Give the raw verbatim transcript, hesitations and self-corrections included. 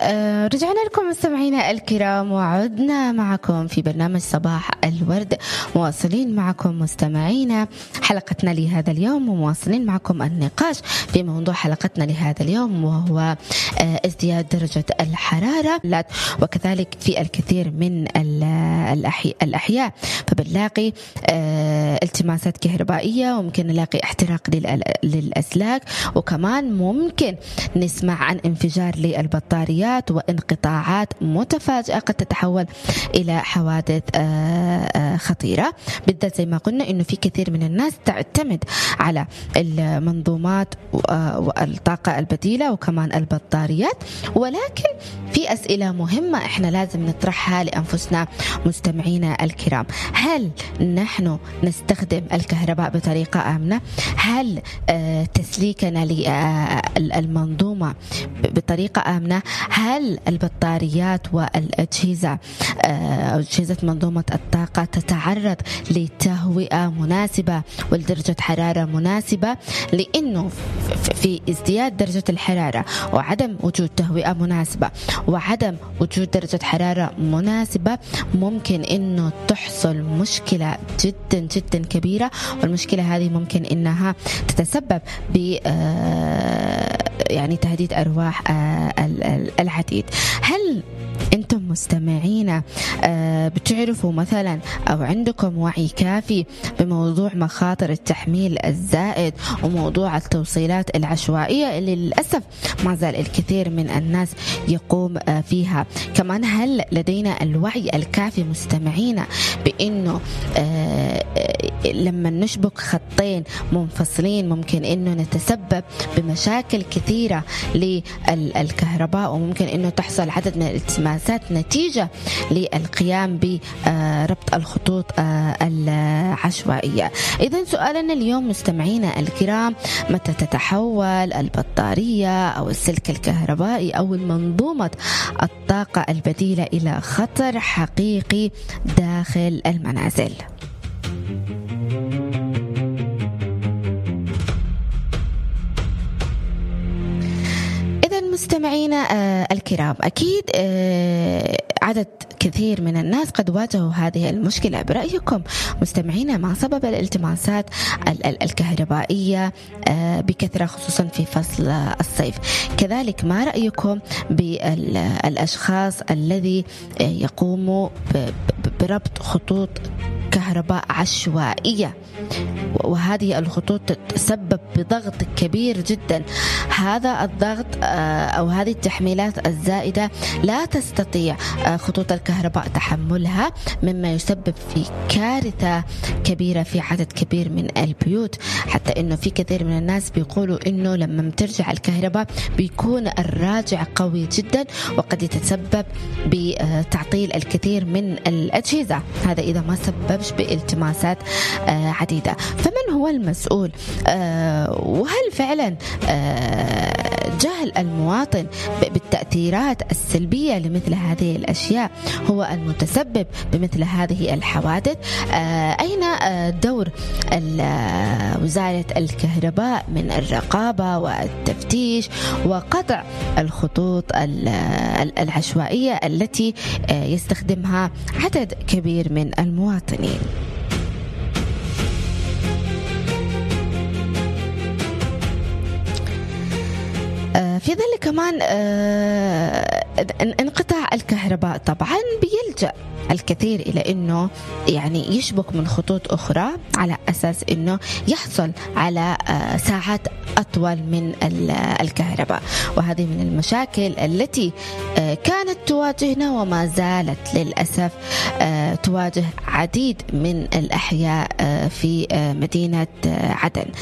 آه، رجعنا لكم مستمعينا الكرام وعدنا معكم في برنامج صباح الورد، مواصلين معكم مستمعينا حلقتنا لهذا اليوم، ومواصلين معكم النقاش في موضوع حلقتنا لهذا اليوم، وهو آه، ازدياد درجة الحرارة، وكذلك في الكثير من الأحياء فبنلاقي آه، التماسات كهربائية، وممكن نلاقي احتراق للأسلاك، وكمان ممكن نسمع عن انفجار للبطاريات وانقطاعات متفاجئة قد تتحول إلى حوادث خطيرة، بالذات زي ما قلنا إنه في كثير من الناس تعتمد على المنظومات والطاقة البديلة وكمان البطاريات. ولكن في أسئلة مهمة إحنا لازم نطرحها لأنفسنا مستمعينا الكرام: هل نحن نستخدم الكهرباء بطريقة آمنة؟ هل تسليكنا للمنظومة بطريقة آمنة؟ هل البطاريات والأجهزة أو أجهزة منظومة الطاقة تتعرض لتهوئة مناسبة ولدرجة حرارة مناسبة؟ لأنه في ازدياد درجة الحرارة وعدم وجود تهوئة مناسبة وعدم وجود درجة حرارة مناسبة ممكن إنه تحصل مشكلة جدا جدا كبيرة، والمشكلة هذه ممكن إنها تتسبب ب يعني تهديد أرواح العديد. هل أنتم مستمعين بتعرفوا مثلا أو عندكم وعي كافي بموضوع مخاطر التحميل الزائد وموضوع التوصيلات العشوائية اللي للأسف ما زال الكثير من الناس يقوم فيها؟ كمان هل لدينا الوعي الكافي مستمعين بأنه لما نشبك خطين منفصلين ممكن أنه نتسبب بمشاكل كثيرة للكهرباء، وممكن أنه تحصل عدد من الالتماسات نتيجة للقيام بربط الخطوط العشوائية؟ إذن سؤالنا اليوم مستمعينا الكرام: متى تتحول البطارية أو السلك الكهربائي أو المنظومة الطاقة البديلة إلى خطر حقيقي داخل المنازل؟ مستمعينا الكرام، أكيد عدد كثير من الناس قد واجهوا هذه المشكلة. برأيكم مستمعينا ما سبب الالتماسات الكهربائية بكثرة خصوصا في فصل الصيف؟ كذلك ما رأيكم بالأشخاص الذي يقوموا بربط خطوط كهرباء عشوائية، وهذه الخطوط تسبب بضغط كبير جدا؟ هذا الضغط أو هذه التحميلات الزائدة لا تستطيع خطوط الكهرباء تحملها، مما يسبب في كارثة كبيرة في عدد كبير من البيوت، حتى إنه في كثير من الناس بيقولوا إنه لما ترجع الكهرباء بيكون الراجع قوي جدا، وقد يتسبب بتعطيل الكثير من الأجهزة، هذا إذا ما سببش بالتماسات عديدة. فمن هو المسؤول؟ وهل فعلا جهل المواطن بالتأثيرات السلبية لمثل هذه الأشياء هو المتسبب بمثل هذه الحوادث؟ أين دور وزارة الكهرباء من الرقابة والتفتيش وقطع الخطوط العشوائية التي يستخدمها عدد كبير من المواطنين؟ في ذلك كمان انقطاع الكهرباء طبعا بيلجأ الكثير إلى أنه يعني يشبك من خطوط أخرى على أساس أنه يحصل على ساعات أطول من الكهرباء، وهذه من المشاكل التي كانت تواجهنا وما زالت للأسف تواجه عديد من الأحياء في مدينة عدن.